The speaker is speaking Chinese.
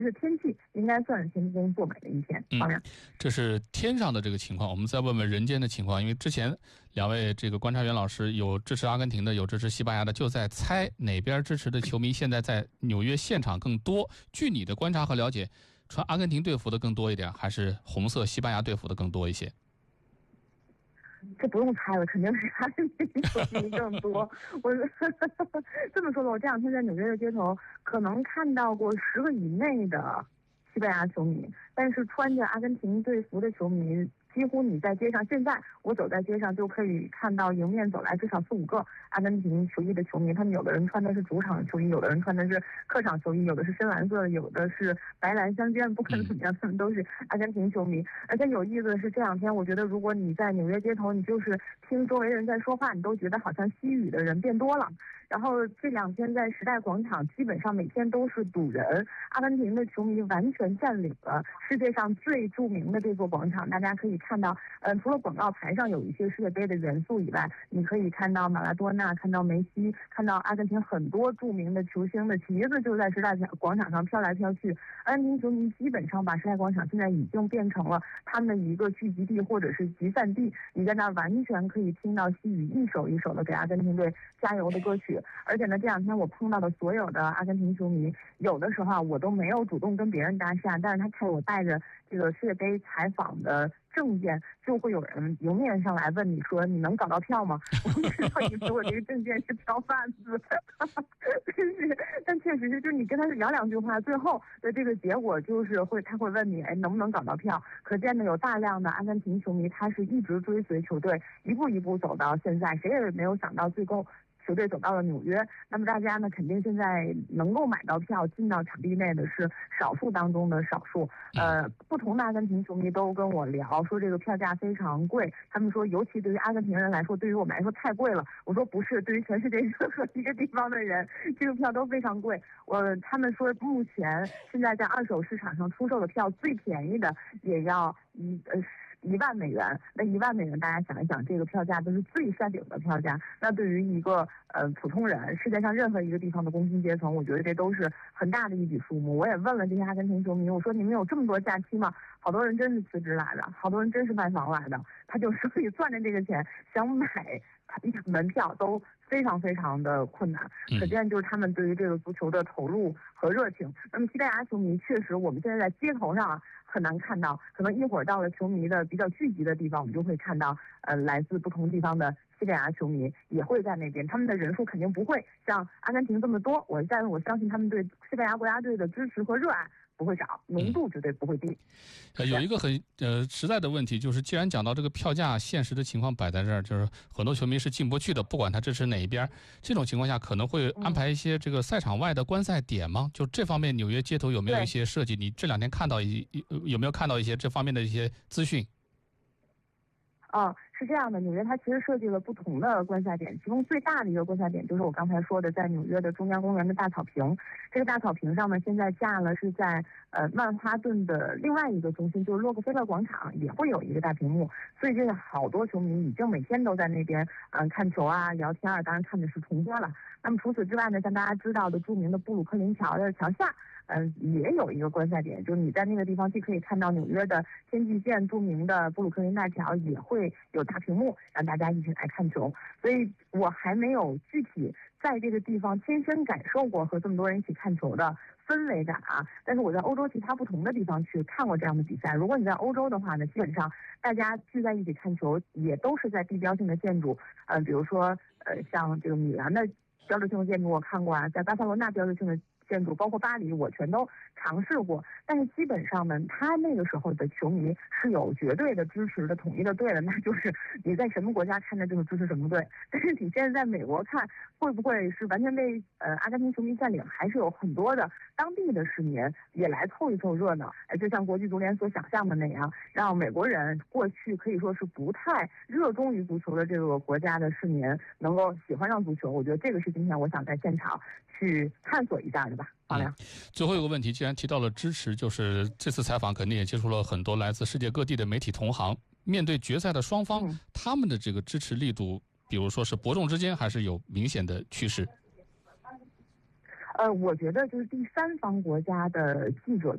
就是天气应该算是天公作美的一天。 这是天上的这个情况，我们再问问人间的情况。因为之前两位这个观察员老师有支持阿根廷的，有支持西班牙的，就在猜哪边支持的球迷现在在纽约现场更多。据你的观察和了解，穿阿根廷队服的更多一点，还是红色西班牙队服的更多一些？ 这不用猜了，肯定是阿根廷球迷更多。我这么说吧，我这两天在纽约的街头，可能看到过10个以内的西班牙球迷，但是穿着阿根廷队服的球迷，几乎你在街上，现在我走在街上就可以看到迎面走来至少4、5个阿根廷球衣的球迷。他们有的人穿的是主场球衣，有的人穿的是客场球衣，有的是深蓝色的，有的是白蓝相间。不管怎么样，他们都是阿根廷球迷。而且有意思的是，这两天我觉得，如果你在纽约街头，你就是听周围人在说话，你都觉得好像西语的人变多了。然后这两天在时代广场，基本上每天都是堵人。阿根廷的球迷完全占领了世界上最著名的这座广场。大家可以看到，除了广告牌上有一些世界杯的元素以外，你可以看到马拉多纳，看到梅西，看到阿根廷很多著名的球星的旗子就在时代广场上飘来飘去。阿根廷球迷基本上把时代广场现在已经变成了他们的一个聚集地或者是集散地。你在那儿完全可以听到西语一首一首的给阿根廷队加油的歌曲。而且呢，这两天我碰到的所有的阿根廷球迷，有的时候我都没有主动跟别人搭讪，但是他看我带着这个世界杯采访的证件，就会有人迎面上来问你说你能搞到票吗？我知道你说我这个证件是票贩子，但确实是，就是你跟他聊两句话，最后的这个结果就是他会问你，能不能搞到票？可见呢，有大量的阿根廷球迷，他是一直追随球队，一步一步走到现在，谁也没有想到最后球队走到了纽约。那么大家呢，肯定现在能够买到票进到场地内的是少数当中的少数。不同的阿根廷球迷都跟我聊说这个票价非常贵，他们说尤其对于阿根廷人来说，对于我们来说太贵了。我说不是，对于全世界任何一个地方的人，这个票都非常贵。他们说目前现在在二手市场上出售的票最便宜的也要1万美元。那1万美元，大家想一想，这个票价都是最山顶的票价。那对于一个普通人，世界上任何一个地方的工薪阶层，我觉得这都是很大的一笔数目。我也问了这些阿根廷球迷，我说你们有这么多假期吗？好多人真是辞职来的，好多人真是卖房来的。他就手里攥着这个钱，想买一场门票都非常非常的困难。可见就是他们对于这个足球的投入和热情。那么西班牙球迷确实，我们现在在街头上很难看到，可能一会儿到了球迷的比较聚集的地方，我们就会看到来自不同地方的西班牙球迷也会在那边。他们的人数肯定不会像阿根廷这么多，我相信他们对西班牙国家队的支持和热爱不会少，浓度绝对不会低。 有一个很实在的问题，就是既然讲到这个票价现实的情况摆在这儿，就是很多球迷是进不去的，不管他支持哪一边，这种情况下可能会安排一些这个赛场外的观赛点吗？就这方面纽约街头有没有一些设计？你这两天看到有没有看到一些这方面的一些资讯？ 是这样的，纽约它其实设计了不同的观赛点，其中最大的一个观赛点就是我刚才说的，在纽约的中央公园的大草坪。这个大草坪上呢，现在架了是在曼哈顿的另外一个中心，就是洛克菲勒广场也会有一个大屏幕，所以这个好多球迷已经每天都在那边看球啊、聊天啊，当然看的是重播了。那么除此之外呢，像大家知道的著名的布鲁克林桥的桥下。也有一个观赛点，就是你在那个地方既可以看到纽约的天际线著名的布鲁克林大桥，也会有大屏幕让大家一起来看球。所以我还没有具体在这个地方亲身感受过和这么多人一起看球的氛围感但是我在欧洲其他不同的地方去看过这样的比赛。如果你在欧洲的话呢，基本上大家聚在一起看球也都是在地标性的建筑，比如说像这个米兰的标志性的建筑我看过在巴塞罗那标志性的建筑，包括巴黎，我全都尝试过。但是基本上呢，他那个时候的球迷是有绝对的支持的统一的队的，那就是你在什么国家看的就是支持什么队。但是你现在在美国看，会不会是完全被阿根廷球迷占领？还是有很多的当地的市民也来凑一凑热闹？就像国际足联所想象的那样，让美国人过去可以说是不太热衷于足球的这个国家的市民能够喜欢上足球。我觉得这个是今天我想在现场去探索一下的吧。 最后一个问题，既然提到了支持，就是这次采访肯定也接触了很多来自世界各地的媒体同行。面对决赛的双方，他们的这个支持力度，比如说是伯仲之间，还是有明显的趋势？ 我觉得就是第三方国家的记者